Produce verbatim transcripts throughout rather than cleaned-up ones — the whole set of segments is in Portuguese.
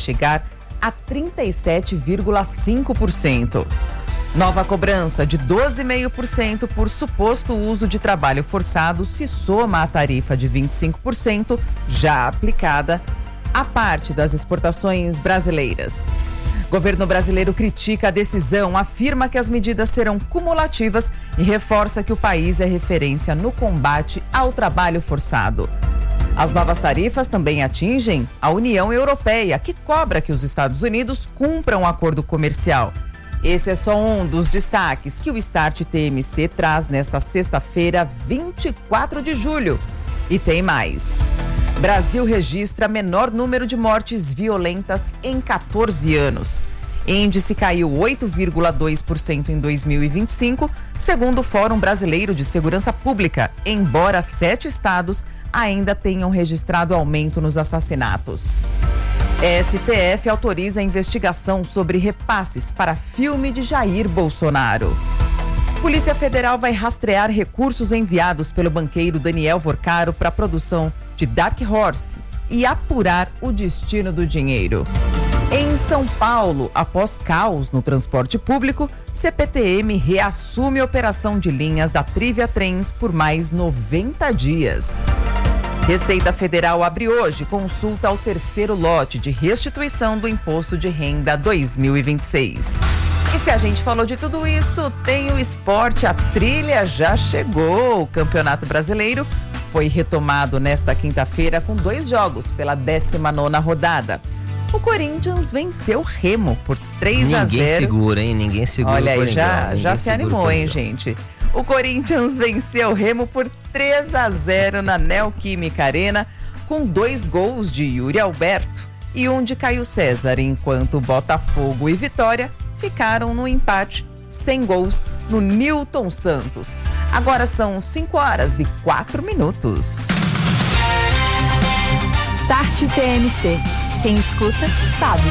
chegar a trinta e sete vírgula cinco por cento. Nova cobrança de doze vírgula cinco por cento por suposto uso de trabalho forçado se soma à tarifa de vinte e cinco por cento já aplicada à parte das exportações brasileiras. Governo brasileiro critica a decisão, afirma que as medidas serão cumulativas e reforça que o país é referência no combate ao trabalho forçado. As novas tarifas também atingem a União Europeia, que cobra que os Estados Unidos cumpram o acordo comercial. Esse é só um dos destaques que o Start T M C traz nesta sexta-feira, vinte e quatro de julho. E tem mais. Brasil registra menor número de mortes violentas em quatorze anos. Índice caiu oito vírgula dois por cento em dois mil e vinte e cinco, segundo o Fórum Brasileiro de Segurança Pública, embora sete estados ainda tenham registrado aumento nos assassinatos. S T F autoriza a investigação sobre repasses para filme de Jair Bolsonaro. Polícia Federal vai rastrear recursos enviados pelo banqueiro Daniel Vorcaro para a produção de Dark Horse e apurar o destino do dinheiro. Em São Paulo, após caos no transporte público, C P T M reassume a operação de linhas da Trivia Trens por mais noventa dias. Receita Federal abre hoje consulta ao terceiro lote de restituição do Imposto de Renda dois mil e vinte e seis. E se a gente falou de tudo isso, tem o esporte, a trilha já chegou. O Campeonato Brasileiro foi retomado nesta quinta-feira com dois jogos pela décima nona rodada. O Corinthians venceu o Remo por três a zero. Ninguém segura, hein? Ninguém segura. Olha aí, já, Ninguém já se animou, hein, Coringão. gente? O Corinthians venceu o Remo por três a zero na Neoquímica Arena, com dois gols de Yuri Alberto e um de Caio César, enquanto Botafogo e Vitória ficaram no empate sem gols no Newton Santos. Agora são cinco horas e quatro minutos. Start T M C. Quem escuta, sabe.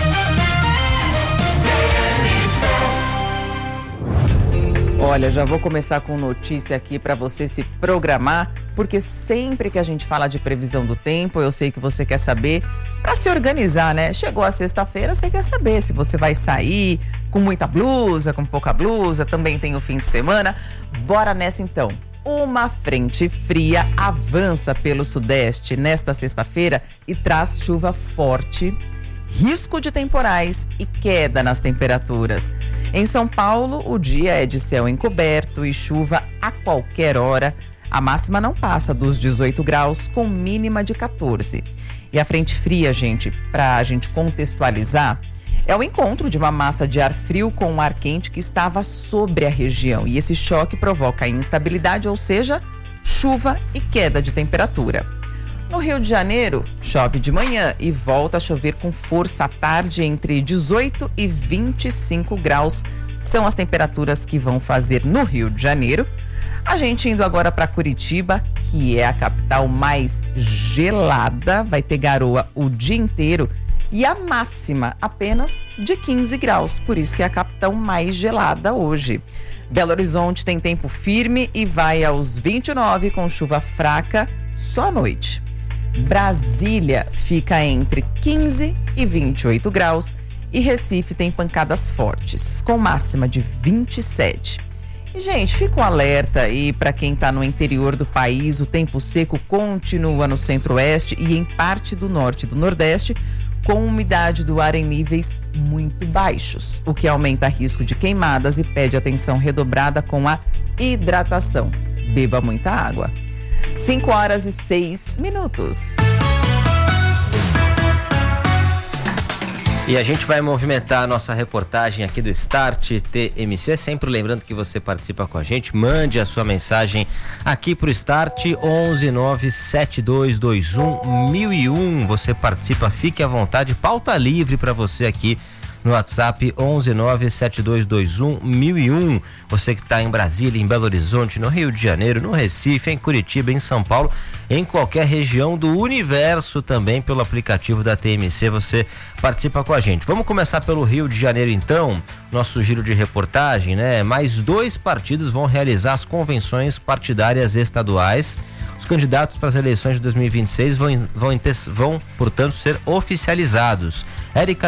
Olha, já vou começar com notícia aqui para você se programar, porque sempre que a gente fala de previsão do tempo, eu sei que você quer saber para se organizar, né? Chegou a sexta-feira, você quer saber se você vai sair com muita blusa, com pouca blusa, também tem o fim de semana. Bora nessa então. Uma frente fria avança pelo sudeste nesta sexta-feira e traz chuva forte, risco de temporais e queda nas temperaturas. Em São Paulo, o dia é de céu encoberto e chuva a qualquer hora. A máxima não passa dos dezoito graus, com mínima de quatorze. E a frente fria, gente, para a gente contextualizar, é o encontro de uma massa de ar frio com um ar quente que estava sobre a região. E esse choque provoca instabilidade, ou seja, chuva e queda de temperatura. No Rio de Janeiro, chove de manhã e volta a chover com força à tarde entre dezoito e vinte e cinco graus. São as temperaturas que vão fazer no Rio de Janeiro. A gente indo agora para Curitiba, que é a capital mais gelada, vai ter garoa o dia inteiro e a máxima apenas de quinze graus, por isso que é a capital mais gelada hoje. Belo Horizonte tem tempo firme e vai aos vinte e nove com chuva fraca só à noite. Brasília fica entre quinze e vinte e oito graus e Recife tem pancadas fortes, com máxima de vinte e sete. E, gente, fica um alerta aí para quem está no interior do país. O tempo seco continua no centro-oeste e em parte do norte e do nordeste, com umidade do ar em níveis muito baixos, o que aumenta o risco de queimadas e pede atenção redobrada com a hidratação. Beba muita água. cinco horas e seis minutos. E a gente vai movimentar a nossa reportagem aqui do Start T M C, sempre lembrando que você participa com a gente, mande a sua mensagem aqui pro Start onze nove sete dois dois um mil e um, você participa, fique à vontade, pauta livre para você aqui no WhatsApp onze nove sete dois dois um mil e um. Você que está em Brasília, em Belo Horizonte, no Rio de Janeiro, no Recife, em Curitiba, em São Paulo, em qualquer região do universo também pelo aplicativo da T M C, você participa com a gente. Vamos começar pelo Rio de Janeiro então, nosso giro de reportagem, né? Mais dois partidos vão realizar as convenções partidárias estaduais. Os candidatos para as eleições de dois mil e vinte e seis vão, vão, vão portanto, ser oficializados. Érica